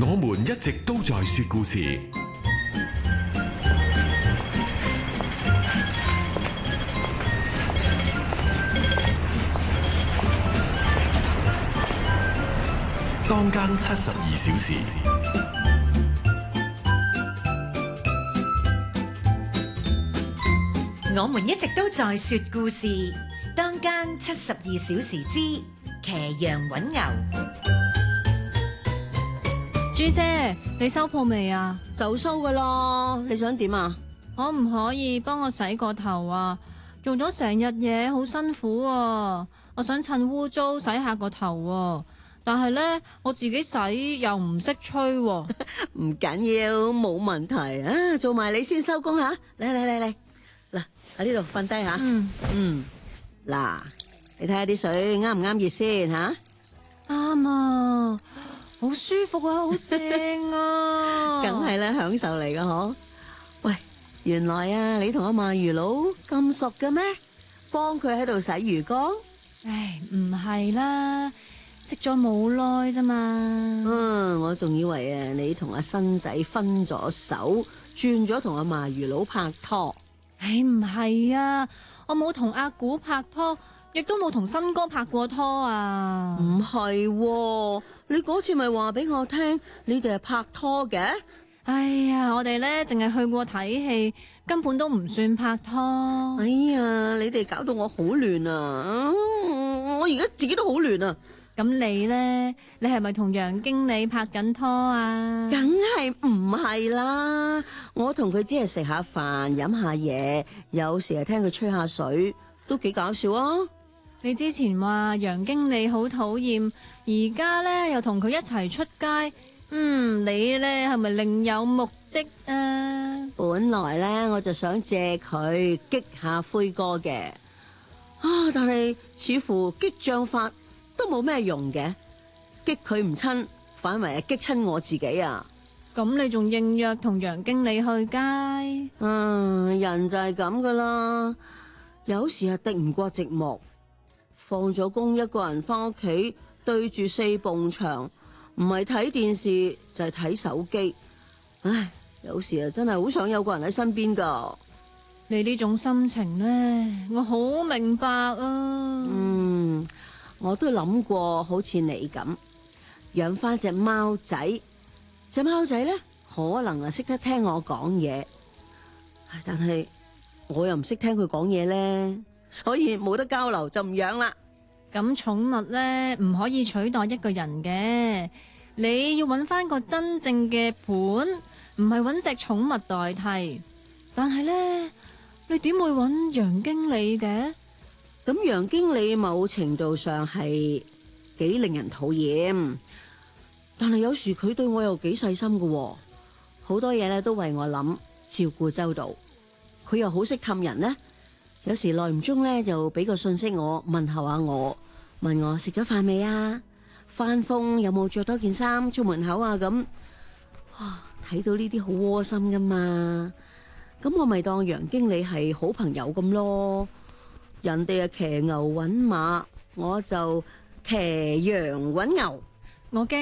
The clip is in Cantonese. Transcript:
我們一直都在說故事。當更72小時。 我們一直都在說故事。當更72小時之騎羊搵牛。 朱姐，你收鋪未啊？ 就收噶啦，你想點啊？ 可唔可以幫我洗個頭啊？做咗成日嘢，好辛苦啊！我想趁污糟洗下個頭啊，但係呢，我自己洗又唔識吹喎。 唔緊要，冇問題啊！做埋你先收工吓，嚟，嗱喺呢度瞓低吓。嗱，你睇下啲水啱唔啱熱先吓？ 啱啊！好舒服啊，好正啊！ 梗係啦，享受嚟噶嗬。喂，原來啊，你同阿賣魚佬咁熟嘅咩？幫佢喺度洗魚缸？ 唉，唔係啦，識咗冇耐咋嘛。 我仲以為啊，你同阿新仔分咗手，轉咗同阿賣魚佬拍拖。 唉，唔係啊，我冇同阿古拍拖。亦都冇同新哥拍過拖啊！ 唔係喎，你嗰次咪話俾我聽，你哋係拍拖嘅？ 哎呀，我哋咧淨係去過睇戲，根本都唔算拍拖。 哎呀，你哋搞到我好亂啊！我而家自己都好亂啊！ 咁你咧，你係咪同楊經理拍緊拖啊？ 梗係唔係啦，我同佢只係食下飯、飲下嘢，有時係聽佢吹下水，都幾搞笑啊！ 你之前話楊經理好討厭，而家咧又同佢一齊出街，你咧係咪另有目的啊？ 本來咧我就想借佢激下灰哥嘅，但係似乎激將法都冇咩用嘅，激佢唔親，反為係激親我自己啊！ 咁你仲應約同楊經理去街？ 人就係咁噶啦，有時係敵唔過寂寞。放咗工一個人翻屋企，對住四埲牆，唔係睇電視就係睇手機。唉，有時啊真係好想有個人喺身邊噶。 你呢種心情呢，我好明白啊。 我都諗過好似你咁養翻隻貓仔，隻貓仔呢可能啊識得聽我講嘢，但係我又唔識聽佢講嘢呢，所以冇得交流就唔養啦。 咁寵物咧唔可以取代一個人嘅，你要揾翻個真正嘅伴，唔係揾隻寵物代替。但係咧，你點會揾楊經理嘅？ 咁楊經理某程度上係幾令人討厭，但係有時佢對我又幾細心㗎，好多嘢咧都為我諗，照顧周到。佢又好識氹人呢。有時耐唔中咧，就俾個信息我，問候下我，問我食咗飯未啊？翻風有冇着多件衫出門口啊？咁，睇到呢啲好窩心噶嘛？咁我咪當楊經理係好朋友咁咯。人哋啊騎牛搵馬，我就騎羊搵牛。 我驚